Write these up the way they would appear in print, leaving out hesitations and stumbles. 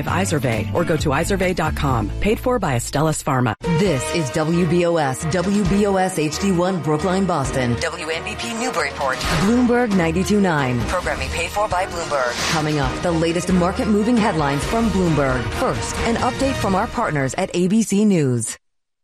Izervay or go to izervay.com. Paid for by Astellas Pharma. This is WBOS HD1 Brookline, Boston. WNBP Newburyport. Bloomberg 92.9. Programming paid for by Bloomberg. Coming up, the latest market-moving headlines from Bloomberg. First, an update from our partners at ABC News.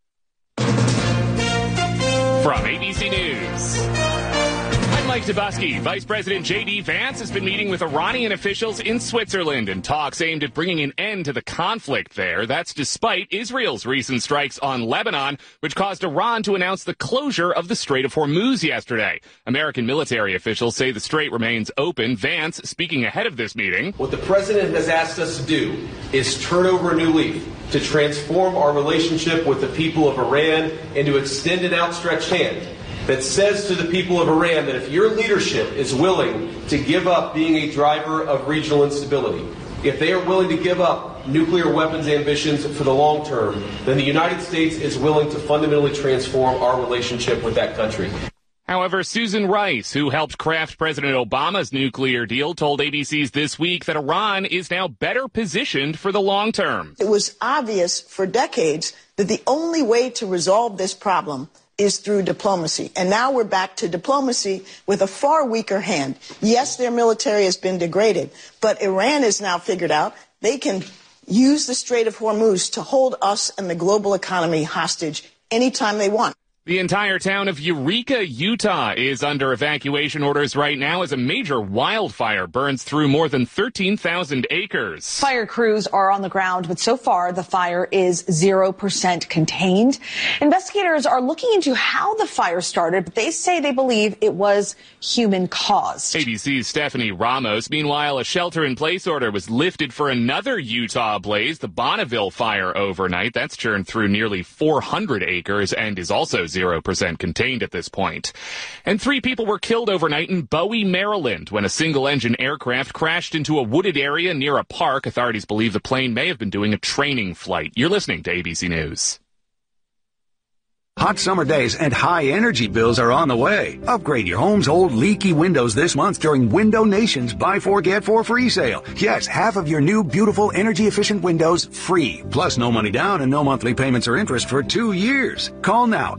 From ABC News, I'm Mike Dubusky. Vice President J.D. Vance has been meeting with Iranian officials in Switzerland in talks aimed at bringing an end to the conflict there. That's despite Israel's recent strikes on Lebanon, which caused Iran to announce the closure of the Strait of Hormuz yesterday. American military officials say the strait remains open. Vance, speaking ahead of this meeting. What the president has asked us to do is turn over a new leaf, to transform our relationship with the people of Iran and to extend an outstretched hand that says to the people of Iran that if your leadership is willing to give up being a driver of regional instability, if they are willing to give up nuclear weapons ambitions for the long term, then the United States is willing to fundamentally transform our relationship with that country. However, Susan Rice, who helped craft President Obama's nuclear deal, told ABC's This Week that Iran is now better positioned for the long term. It was obvious for decades that the only way to resolve this problem is through diplomacy. And now we're back to diplomacy with a far weaker hand. Yes, their military has been degraded, but Iran has now figured out they can use the Strait of Hormuz to hold us and the global economy hostage anytime they want. The entire town of Eureka, Utah is under evacuation orders right now as a major wildfire burns through more than 13,000 acres. Fire crews are on the ground, but so far the fire is 0% contained. Investigators are looking into how the fire started, but they say they believe it was human caused. ABC's Stephanie Ramos. Meanwhile, a shelter-in-place order was lifted for another Utah blaze, the Bonneville fire, overnight. That's churned through nearly 400 acres and is also 0% contained at this point. And 3 people were killed overnight in Bowie, Maryland, when a single-engine aircraft crashed into a wooded area near a park. Authorities believe the plane may have been doing a training flight. You're listening to ABC News. Hot summer days and high energy bills are on the way. Upgrade your home's old leaky windows this month during Window Nation's Buy 4 Get 4 free sale. Yes, half of your new beautiful energy efficient windows free. Plus no money down and no monthly payments or interest for 2 years. Call now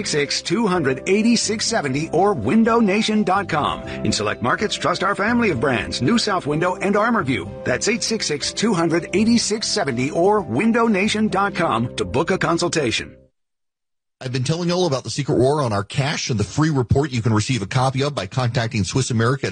866-200-8670 or windownation.com. In select markets, trust our family of brands, New South Window and ArmorView. That's 866-200-8670 or windownation.com to book a consultation. I've been telling you all about the secret war on our cash and the free report you can receive a copy of by contacting Swiss America at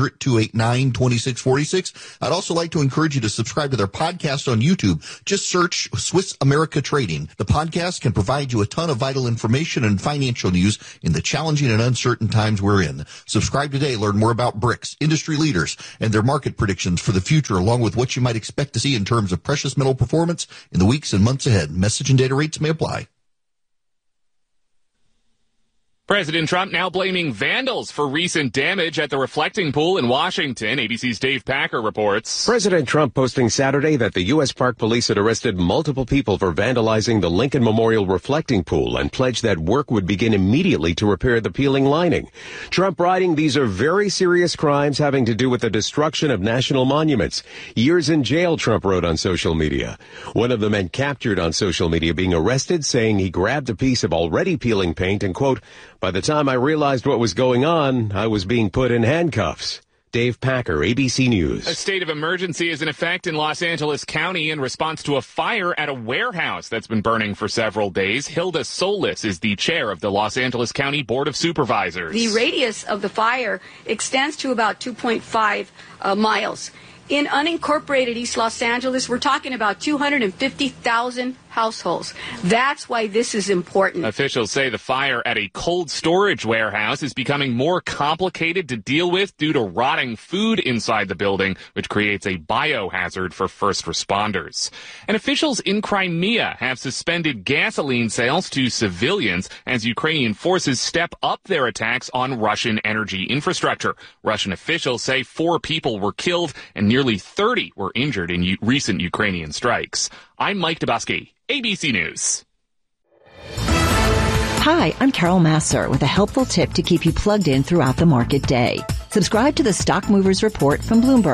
800-289-2646. I'd also like to encourage you to subscribe to their podcast on YouTube. Just search Swiss America Trading. The podcast can provide you a ton of vital information and financial news in the challenging and uncertain times we're in. Subscribe today. Learn more about BRICS, industry leaders, and their market predictions for the future, along with what you might expect to see in terms of precious metal performance in the weeks and months ahead. Message and data rates may apply. President Trump now blaming vandals for recent damage at the reflecting pool in Washington. ABC's Dave Packer reports. President Trump posting Saturday that the U.S. Park Police had arrested multiple people for vandalizing the Lincoln Memorial reflecting pool and pledged that work would begin immediately to repair the peeling lining. Trump writing, these are very serious crimes having to do with the destruction of national monuments. Years in jail, Trump wrote on social media. One of the men captured on social media being arrested, saying he grabbed a piece of already peeling paint and, quote, by the time I realized what was going on, I was being put in handcuffs. Dave Packer, ABC News. A state of emergency is in effect in Los Angeles County in response to a fire at a warehouse that's been burning for several days. Hilda Solis is the chair of the Los Angeles County Board of Supervisors. The radius of the fire extends to about 2.5 miles. In unincorporated East Los Angeles, we're talking about 250,000 households. That's why this is important. Officials say the fire at a cold storage warehouse is becoming more complicated to deal with due to rotting food inside the building, which creates a biohazard for first responders. And officials in Crimea have suspended gasoline sales to civilians as Ukrainian forces step up their attacks on Russian energy infrastructure. Russian officials say 4 people were killed and nearly 30 were injured in recent Ukrainian strikes. I'm Mike Dubusky, ABC News. Hi, I'm Carol Masser with a helpful tip to keep you plugged in throughout the market day. Subscribe to the Stock Movers Report from Bloomberg.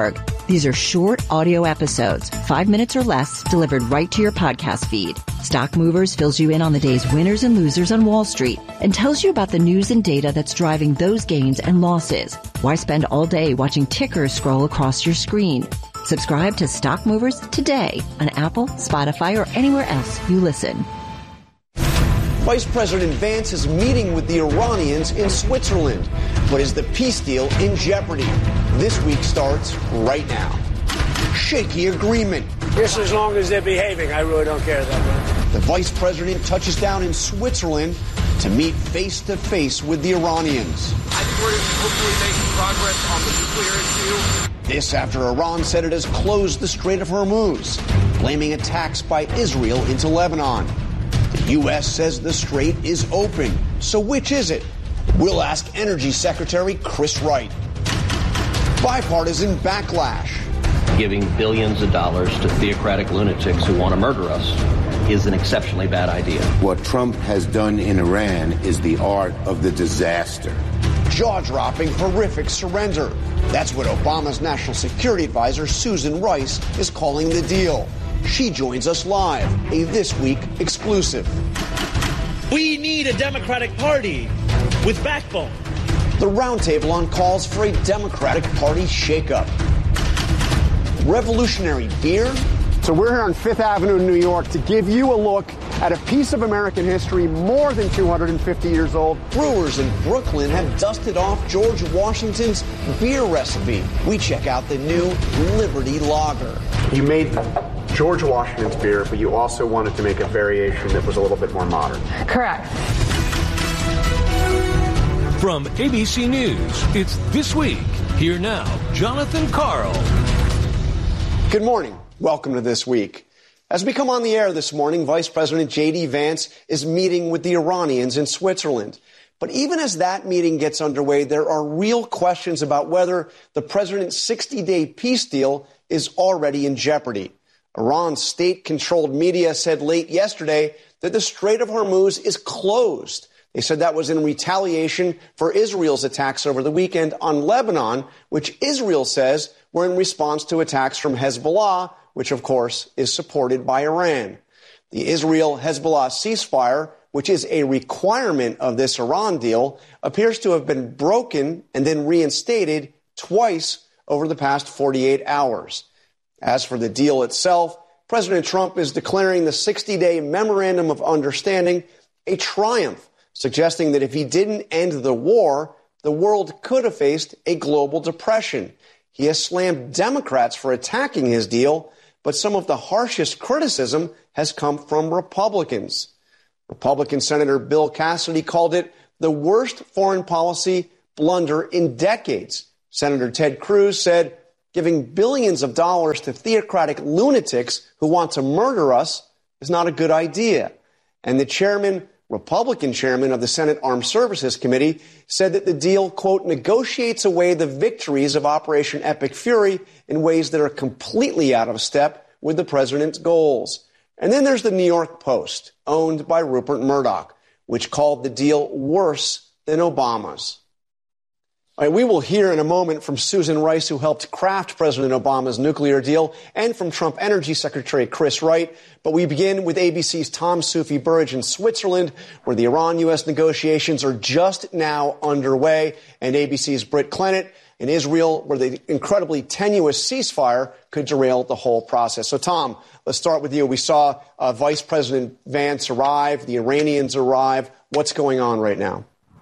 These are short audio episodes, 5 minutes or less, delivered right to your podcast feed. Stock Movers fills you in on the day's winners and losers on Wall Street and tells you about the news and data that's driving those gains and losses. Why spend all day watching tickers scroll across your screen? Subscribe to Stock Movers today on Apple, Spotify, or anywhere else you listen. Vice President Vance is meeting with the Iranians in Switzerland. But is the peace deal in jeopardy? This week starts right now. Shaky agreement. Just as long as they're behaving, I really don't care that much. The Vice President touches down in Switzerland to meet face-to-face with the Iranians. I think we're hopefully making progress on the nuclear issue. This after Iran said it has closed the Strait of Hormuz, blaming attacks by Israel into Lebanon. The U.S. says the strait is open. So which is it? We'll ask Energy Secretary Chris Wright. Bipartisan backlash. Giving billions of dollars to theocratic lunatics who want to murder us is an exceptionally bad idea. What Trump has done in Iran is the art of the disaster. Jaw-dropping, horrific surrender. That's what Obama's national security advisor, Susan Rice, is calling the deal. She joins us live, a This Week exclusive. We need a Democratic Party with backbone. The roundtable on calls for a Democratic Party shakeup. Revolutionary beer. So we're here on Fifth Avenue in New York to give you a look at a piece of American history more than 250 years old. Brewers in Brooklyn have dusted off George Washington's beer recipe. We check out the new Liberty Lager. You made George Washington's beer, but you also wanted to make a variation that was a little bit more modern. Correct. From ABC News, it's This Week. Here now, Jonathan Karl. Good morning. Welcome to This Week. As we come on the air this morning, Vice President J.D. Vance is meeting with the Iranians in Switzerland. But even as that meeting gets underway, there are real questions about whether the president's 60-day peace deal is already in jeopardy. Iran's state-controlled media said late yesterday that the Strait of Hormuz is closed. They said that was in retaliation for Israel's attacks over the weekend on Lebanon, which Israel says were in response to attacks from Hezbollah, which, of course, is supported by Iran. The Israel-Hezbollah ceasefire, which is a requirement of this Iran deal, appears to have been broken and then reinstated twice over the past 48 hours. As for the deal itself, President Trump is declaring the 60-day Memorandum of Understanding a triumph, suggesting that if he didn't end the war, the world could have faced a global depression. He has slammed Democrats for attacking his deal, but some of the harshest criticism has come from Republicans. Republican Senator Bill Cassidy called it the worst foreign policy blunder in decades. Senator Ted Cruz said, giving billions of dollars to theocratic lunatics who want to murder us is not a good idea. And the Republican chairman of the Senate Armed Services Committee said that the deal, quote, negotiates away the victories of Operation Epic Fury in ways that are completely out of step with the president's goals. And then there's the New York Post, owned by Rupert Murdoch, which called the deal worse than Obama's. All right, we will hear in a moment from Susan Rice, who helped craft President Obama's nuclear deal, and from Trump Energy Secretary Chris Wright. But we begin with ABC's Tom Soufi Burridge in Switzerland, where the Iran-U.S. negotiations are just now underway, and ABC's Britt Clennett in Israel, where the incredibly tenuous ceasefire could derail the whole process. So, Tom, let's start with you. We saw Vice President Vance arrive, the Iranians arrive. What's going on right now?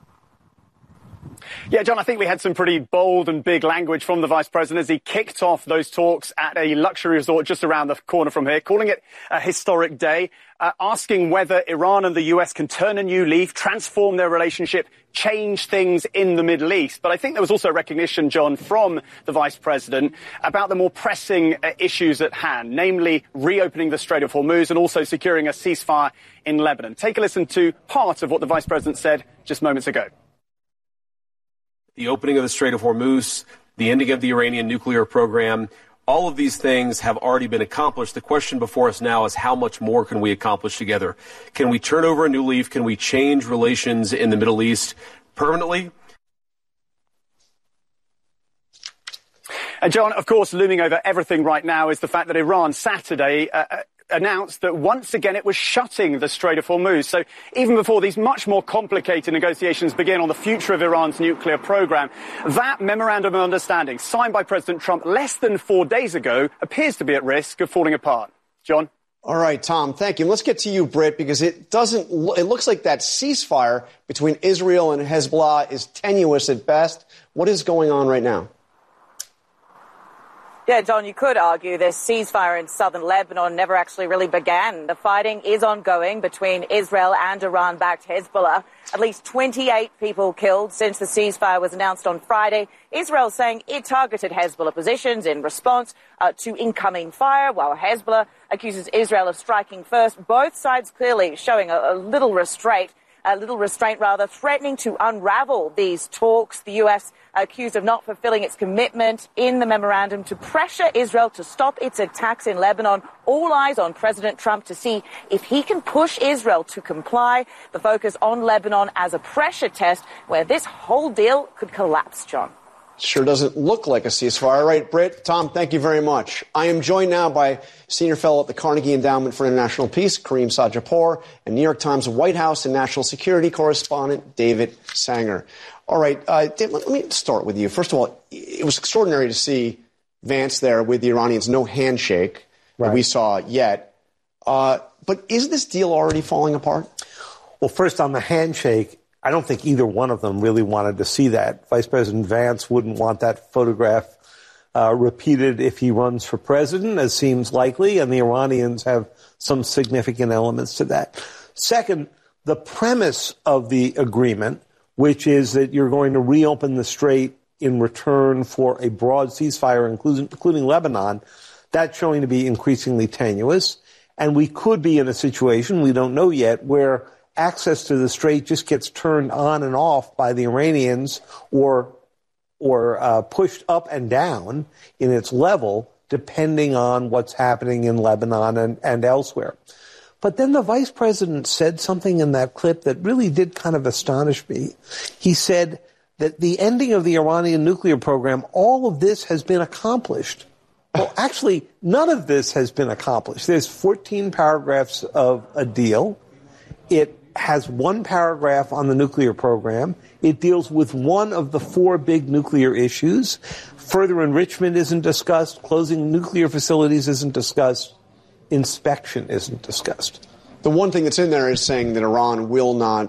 Yeah, John, I think we had some pretty bold and big language from the vice president as he kicked off those talks at a luxury resort just around the corner from here, calling it a historic day, asking whether Iran and the U.S. can turn a new leaf, transform their relationship, change things in the Middle East. But I think there was also recognition, John, from the vice president about the more pressing issues at hand, namely reopening the Strait of Hormuz and also securing a ceasefire in Lebanon. Take a listen to part of what the vice president said just moments ago. The opening of the Strait of Hormuz, the ending of the Iranian nuclear program, all of these things have already been accomplished. The question before us now is how much more can we accomplish together? Can we turn over a new leaf? Can we change relations in the Middle East permanently? John, of course, looming over everything right now is the fact that Iran Saturday announced that once again it was shutting the Strait of Hormuz. So even before these much more complicated negotiations begin on the future of Iran's nuclear program, that memorandum of understanding signed by President Trump less than 4 days ago appears to be at risk of falling apart. John? All right, Tom, thank you. Let's get to you, Britt, because it looks like that ceasefire between Israel and Hezbollah is tenuous at best. What is going on right now? Yeah, John, you could argue this ceasefire in southern Lebanon never actually really began. The fighting is ongoing between Israel and Iran-backed Hezbollah. At least 28 people killed since the ceasefire was announced on Friday. Israel saying it targeted Hezbollah positions in response to incoming fire, while Hezbollah accuses Israel of striking first. Both sides clearly showing a little restraint, threatening to unravel these talks. The U.S. accused of not fulfilling its commitment in the memorandum to pressure Israel to stop its attacks in Lebanon. All eyes on President Trump to see if he can push Israel to comply. The focus on Lebanon as a pressure test where this whole deal could collapse, John. Sure doesn't look like a ceasefire. All right, Britt, Tom, thank you very much. I am joined now by senior fellow at the Carnegie Endowment for International Peace, Kareem Sajapur, and New York Times White House and national security correspondent, David Sanger. All right, Dave, let me start with you. First of all, it was extraordinary to see Vance there with the Iranians, no handshake that we saw yet. But is this deal already falling apart? Well, first on the handshake, I don't think either one of them really wanted to see that. Vice President Vance wouldn't want that photograph repeated if he runs for president, as seems likely, and the Iranians have some significant elements to that. Second, the premise of the agreement, which is that you're going to reopen the strait in return for a broad ceasefire, including Lebanon, that's showing to be increasingly tenuous. And we could be in a situation, we don't know yet, where access to the strait just gets turned on and off by the Iranians or pushed up and down in its level, depending on what's happening in Lebanon and elsewhere. But then the vice president said something in that clip that really did kind of astonish me. He said that the ending of the Iranian nuclear program, all of this has been accomplished. Well, actually, none of this has been accomplished. There's 14 paragraphs of a deal. It has one paragraph on the nuclear program. It deals with one of the four big nuclear issues. Further enrichment isn't discussed. Closing nuclear facilities isn't discussed. Inspection isn't discussed. The one thing that's in there is saying that Iran will not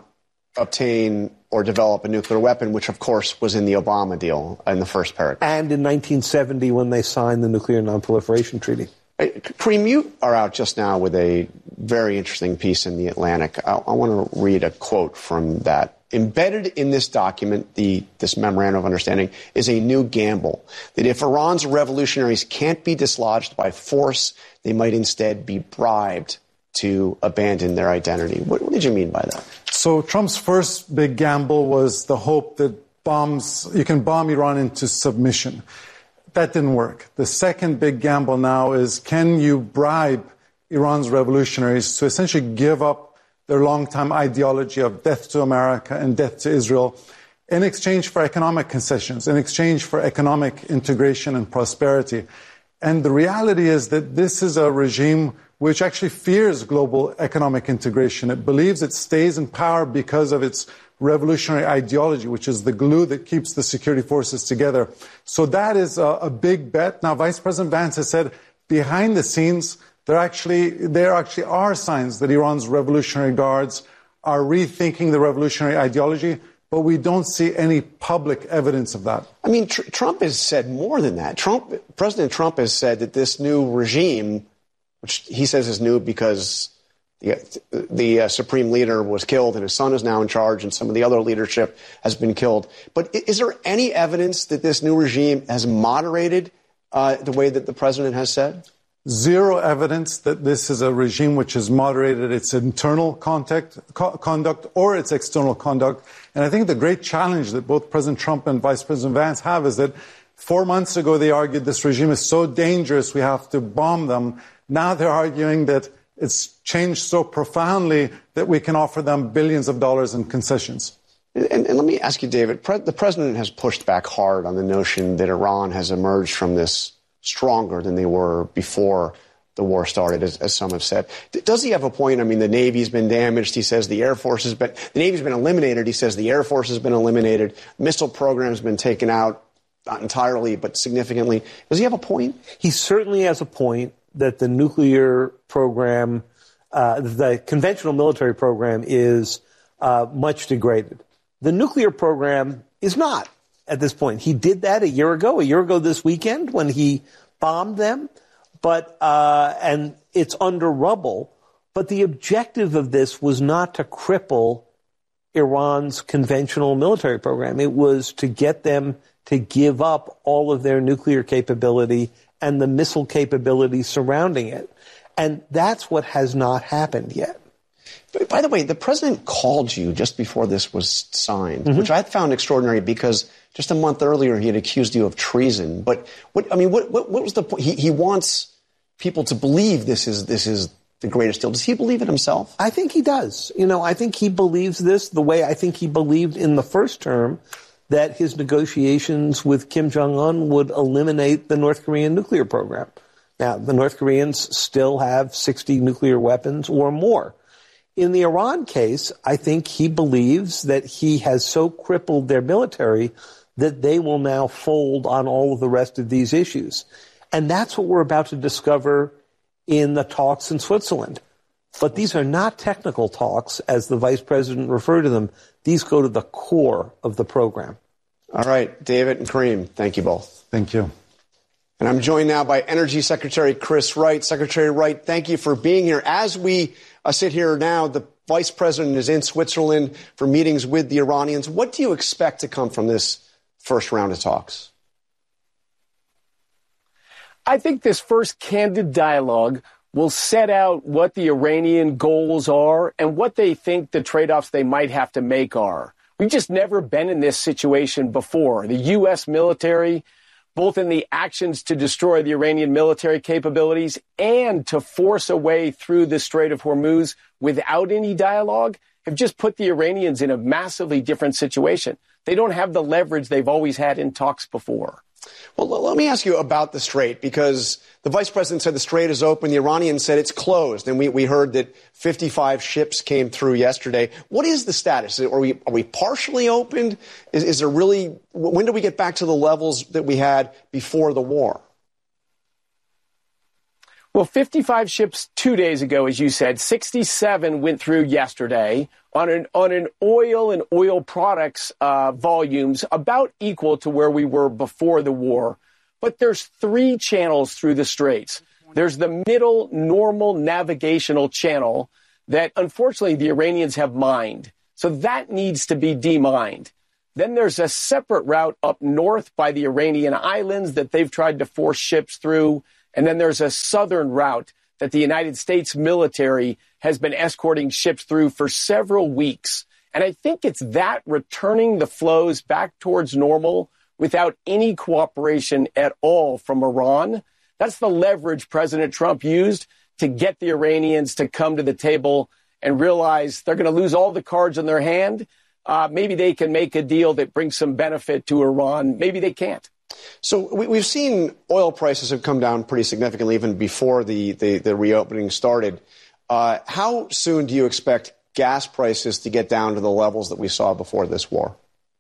obtain or develop a nuclear weapon, which, of course, was in the Obama deal in the first paragraph. And in 1970 when they signed the Nuclear Nonproliferation Treaty. Kareem, you are out just now with a very interesting piece in The Atlantic. I want to read a quote from that. Embedded in this document, this memorandum of understanding, is a new gamble that if Iran's revolutionaries can't be dislodged by force, they might instead be bribed to abandon their identity. What did you mean by that? So Trump's first big gamble was the hope that you can bomb Iran into submission. That didn't work. The second big gamble now is, can you bribe Iran's revolutionaries to essentially give up their longtime ideology of death to America and death to Israel in exchange for economic concessions, in exchange for economic integration and prosperity? And the reality is that this is a regime which actually fears global economic integration. It believes it stays in power because of its revolutionary ideology, which is the glue that keeps the security forces together. So that is a big bet. Now, Vice President Vance has said behind the scenes, there actually are signs that Iran's Revolutionary Guards are rethinking the revolutionary ideology, but we don't see any public evidence of that. I mean, Trump has said more than that. President Trump has said that this new regime, which he says is new because the supreme leader was killed and his son is now in charge and some of the other leadership has been killed. But is there any evidence that this new regime has moderated the way that the president has said? Zero evidence that this is a regime which has moderated its internal conduct or its external conduct. And I think the great challenge that both President Trump and Vice President Vance have is that 4 months ago they argued this regime is so dangerous we have to bomb them. Now they're arguing that it's changed so profoundly that we can offer them billions of dollars in concessions. And let me ask you, David, the president has pushed back hard on the notion that Iran has emerged from this stronger than they were before the war started, as some have said. Does he have a point? I mean, the Navy's been damaged. He says the Navy's been eliminated. He says the Air Force has been eliminated. Missile program's been taken out, not entirely, but significantly. Does he have a point? He certainly has a point that the nuclear program, the conventional military program is much degraded. The nuclear program is not at this point. He did that a year ago this weekend when he bombed them, but and it's under rubble. But the objective of this was not to cripple Iran's conventional military program. It was to get them to give up all of their nuclear capability and the missile capability surrounding it. And that's what has not happened yet. By the way, the president called you just before this was signed, which I found extraordinary because just a month earlier he had accused you of treason. But what was the point? He wants people to believe this is the greatest deal. Does he believe it himself? I think he does. I think he believes this the way I think he believed in the first term that his negotiations with Kim Jong-un would eliminate the North Korean nuclear program. Now, the North Koreans still have 60 nuclear weapons or more. In the Iran case, I think he believes that he has so crippled their military that they will now fold on all of the rest of these issues. And that's what we're about to discover in the talks in Switzerland. But these are not technical talks, as the vice president referred to them. These go to the core of the program. All right, David and Kareem, thank you both. Thank you. And I'm joined now by Energy Secretary Chris Wright. Secretary Wright, thank you for being here. As we sit here now, the vice president is in Switzerland for meetings with the Iranians. What do you expect to come from this first round of talks? I think this first candid dialogue will set out what the Iranian goals are and what they think the trade-offs they might have to make are. We've just never been in this situation before. The U.S. military, both in the actions to destroy the Iranian military capabilities and to force a way through the Strait of Hormuz without any dialogue, have just put the Iranians in a massively different situation. They don't have the leverage they've always had in talks before. Well, let me ask you about the Strait, because the vice president said the Strait is open. The Iranians said it's closed. And we heard that 55 ships came through yesterday. What is the status? Are we partially opened? Is there really, when do we get back to the levels that we had before the war? Well, 55 ships 2 days ago, as you said, 67 went through yesterday on an oil and oil products volumes about equal to where we were before the war. But there's 3 channels through the straits. There's the middle normal navigational channel that unfortunately the Iranians have mined. So that needs to be demined. Then there's a separate route up north by the Iranian islands that they've tried to force ships through. And then there's a southern route that the United States military has been escorting ships through for several weeks. And I think it's that returning the flows back towards normal without any cooperation at all from Iran. That's the leverage President Trump used to get the Iranians to come to the table and realize they're going to lose all the cards in their hand. Maybe they can make a deal that brings some benefit to Iran. Maybe they can't. So we've seen oil prices have come down pretty significantly even before the reopening started. How soon do you expect gas prices to get down to the levels that we saw before this war?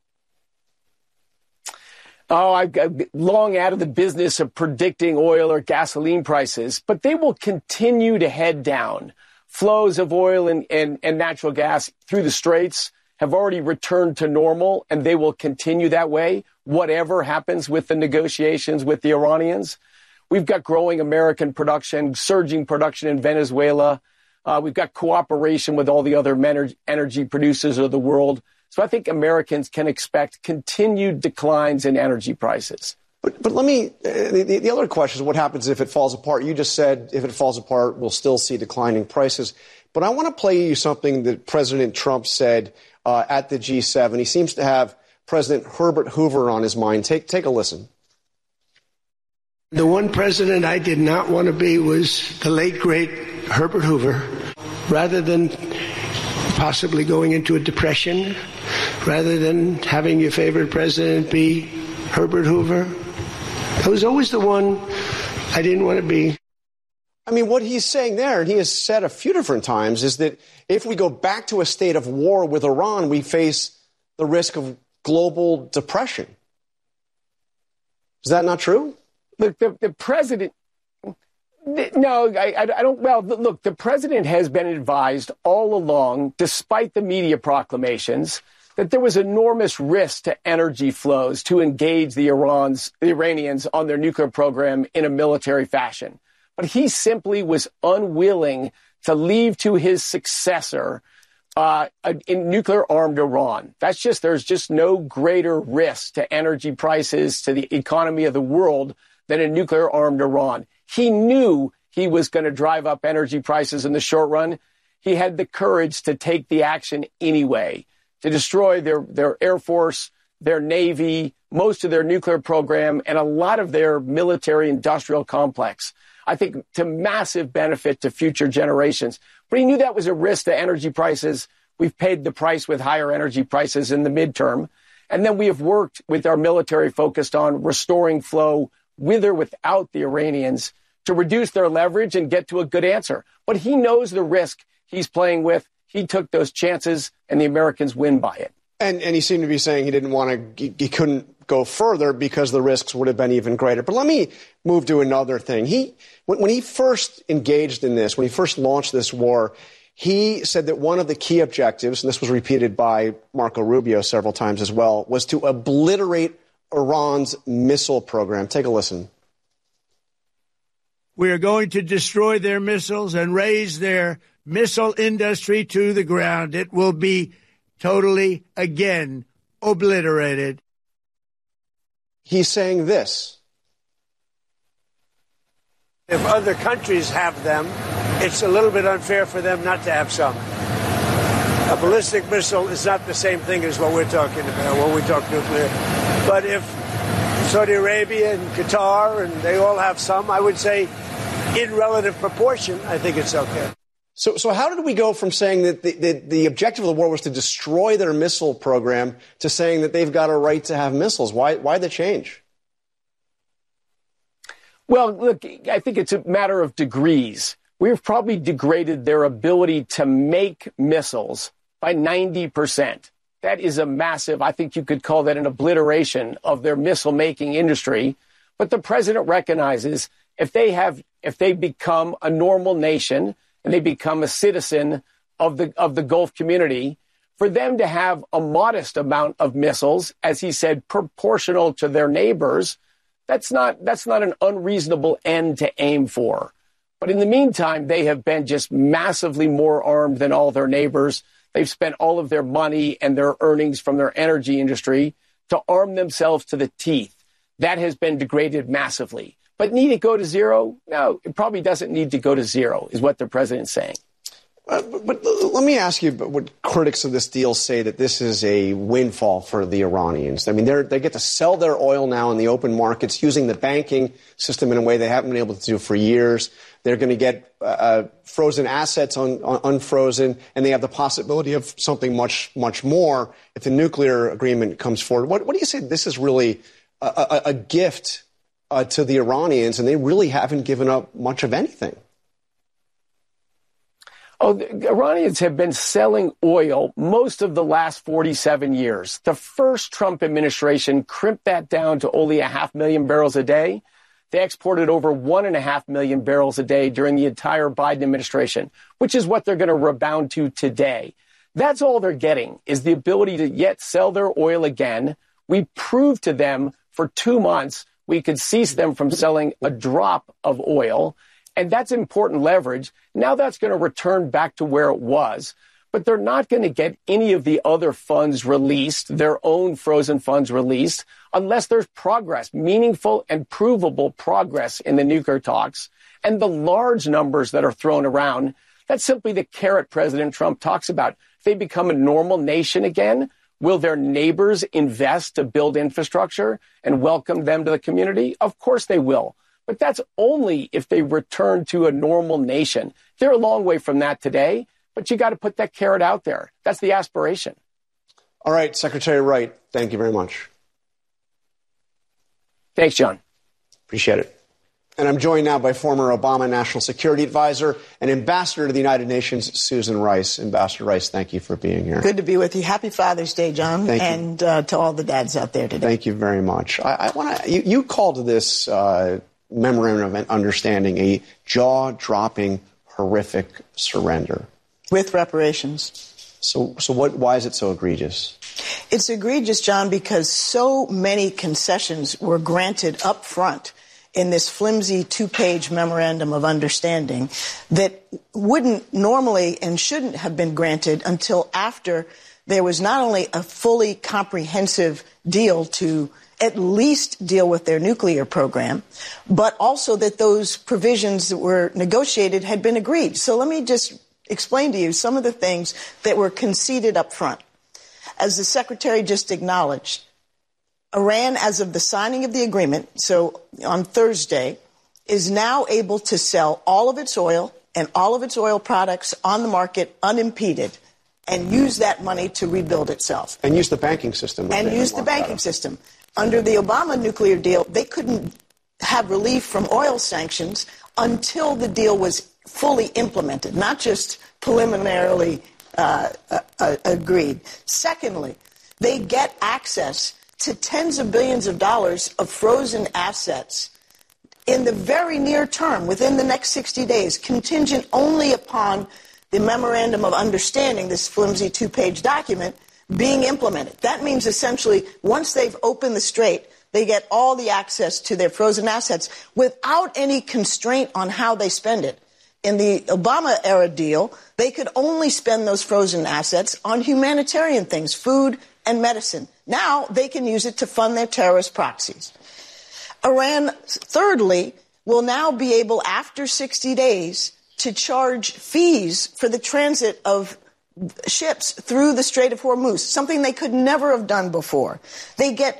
Oh, I've long out of the business of predicting oil or gasoline prices, but they will continue to head down. Flows of oil and natural gas through the straits have already returned to normal, and they will continue that way, whatever happens with the negotiations with the Iranians. We've got growing American production, surging production in Venezuela. We've got cooperation with all the other energy producers of the world. So I think Americans can expect continued declines in energy prices. But let me, the other question is what happens if it falls apart? You just said if it falls apart, we'll still see declining prices. But I want to play you something that President Trump said at the G7. He seems to have President Herbert Hoover on his mind. Take a listen. The one president I did not want to be was the late, great Herbert Hoover. Rather than possibly going into a depression, rather than having your favorite president be Herbert Hoover. I was always the one I didn't want to be. I mean, what he's saying there, and he has said a few different times, is that if we go back to a state of war with Iran, we face the risk of global depression. Is that not true? Look, the president... No, I don't... Well, look, the president has been advised all along, despite the media proclamations, that there was enormous risk to energy flows to engage the Iranians on their nuclear program in a military fashion. But he simply was unwilling to leave to his successor in nuclear-armed Iran. There's just no greater risk to energy prices, to the economy of the world, than a nuclear-armed Iran. He knew he was going to drive up energy prices in the short run. He had the courage to take the action anyway, to destroy their Air Force, their Navy, most of their nuclear program, and a lot of their military-industrial complex. I think to massive benefit to future generations. But he knew that was a risk to energy prices. We've paid the price with higher energy prices in the midterm. And then we have worked with our military focused on restoring flow with or without the Iranians to reduce their leverage and get to a good answer. But he knows the risk he's playing with. He took those chances, and the Americans win by it. And he seemed to be saying he couldn't go further because the risks would have been even greater. But let me move to another thing. When he first engaged in this, when he first launched this war, he said that one of the key objectives, and this was repeated by Marco Rubio several times as well, was to obliterate Iran's missile program. Take a listen. We are going to destroy their missiles and raise their missile industry to the ground. It will be totally, again, obliterated. He's saying this. If other countries have them, it's a little bit unfair for them not to have some. A ballistic missile is not the same thing as what we're talking about when we talk nuclear. But if Saudi Arabia and Qatar, and they all have some, I would say in relative proportion, I think it's okay. So how did we go from saying that the objective of the war was to destroy their missile program to saying that they've got a right to have missiles? Why the change? Well, look, I think it's a matter of degrees. We've probably degraded their ability to make missiles by 90%. That is a massive, I think you could call that an obliteration of their missile-making industry. But the president recognizes if they become a normal nation and they become a citizen of the Gulf community, for them to have a modest amount of missiles, as he said, proportional to their neighbors, that's not an unreasonable end to aim for. But in the meantime, they have been just massively more armed than all their neighbors. They've spent all of their money and their earnings from their energy industry to arm themselves to the teeth. That has been degraded massively. But need it go to zero? No, it probably doesn't need to go to zero, is what the president's saying. But let me ask you what critics of this deal say, that this is a windfall for the Iranians. I mean, they get to sell their oil now in the open markets using the banking system in a way they haven't been able to do for years. They're going to get frozen assets unfrozen, and they have the possibility of something much, much more if the nuclear agreement comes forward. What do you say? This is really a gift to the Iranians, and they really haven't given up much of anything. Oh, the Iranians have been selling oil most of the last 47 years. The first Trump administration crimped that down to only 500,000 barrels a day. They exported over 1.5 million barrels a day during the entire Biden administration, which is what they're going to rebound to today. That's all they're getting, is the ability to yet sell their oil again. We proved to them for 2 months we could cease them from selling a drop of oil. And that's important leverage. Now that's going to return back to where it was. But they're not going to get any of the other funds released, their own frozen funds released, unless there's progress, meaningful and provable progress in the nuclear talks. And the large numbers that are thrown around, that's simply the carrot President Trump talks about. If they become a normal nation again, will their neighbors invest to build infrastructure and welcome them to the community? Of course they will. But that's only if they return to a normal nation. They're a long way from that today, but you got to put that carrot out there. That's the aspiration. All right, Secretary Wright, thank you very much. Thanks, John. Appreciate it. And I'm joined now by former Obama National Security Advisor and Ambassador to the United Nations, Susan Rice. Ambassador Rice, thank you for being here. Good to be with you. Happy Father's Day, John, and to all the dads out there today. Thank you very much. I want to. You called this memorandum of understanding a jaw-dropping, horrific surrender with reparations. So why is it so egregious? It's egregious, John, because so many concessions were granted up front in this flimsy 2-page memorandum of understanding that wouldn't normally and shouldn't have been granted until after there was not only a fully comprehensive deal to at least deal with their nuclear program, but also that those provisions that were negotiated had been agreed. So let me just explain to you some of the things that were conceded up front. As the Secretary just acknowledged, Iran, as of the signing of the agreement, so on Thursday, is now able to sell all of its oil and all of its oil products on the market unimpeded and use that money to rebuild itself. And use the banking system. And use the banking system. Under the Obama nuclear deal, they couldn't have relief from oil sanctions until the deal was fully implemented, not just preliminarily agreed. Secondly, they get access to tens of billions of dollars of frozen assets in the very near term, within the next 60 days, contingent only upon the memorandum of understanding, this flimsy 2-page document, being implemented. That means essentially once they've opened the strait, they get all the access to their frozen assets without any constraint on how they spend it. In the Obama-era deal, they could only spend those frozen assets on humanitarian things, food and medicine. Now they can use it to fund their terrorist proxies. Iran, thirdly, will now be able, after 60 days, to charge fees for the transit of ships through the Strait of Hormuz, something they could never have done before. They get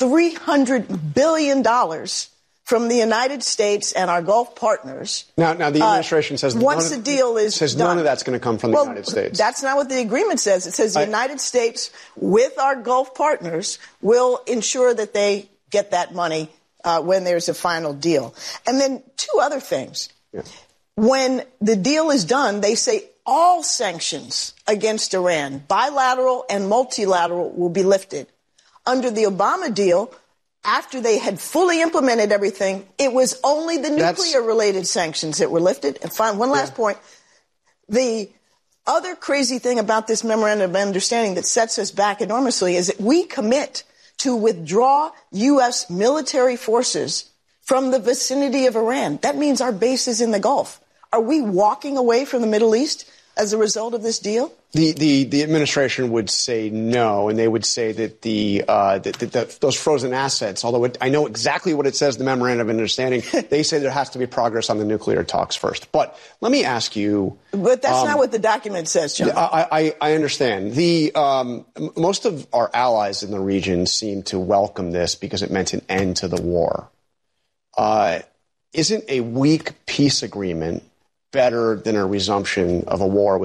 $300 billion from the United States and our Gulf partners. Now the administration says once the deal is says done, none of that's going to come from the United States. That's not what the agreement says. It says the United States, with our Gulf partners, will ensure that they get that money when there's a final deal. And then two other things. Yeah. When the deal is done, they say all sanctions against Iran, bilateral and multilateral, will be lifted. Under the Obama deal, after they had fully implemented everything, it was only the nuclear-related sanctions that were lifted. And one last point. The other crazy thing about this memorandum of understanding that sets us back enormously is that we commit to withdraw U.S. military forces from the vicinity of Iran. That means our base is in the Gulf. Are we walking away from the Middle East as a result of this deal? The administration would say no, and they would say that those frozen assets, although I know exactly what it says in the memorandum of understanding, they say there has to be progress on the nuclear talks first. But let me ask you. But that's not what the document says, John. I understand. Most of our allies in the region seem to welcome this because it meant an end to the war. Isn't a weak peace agreement better than a resumption of a war?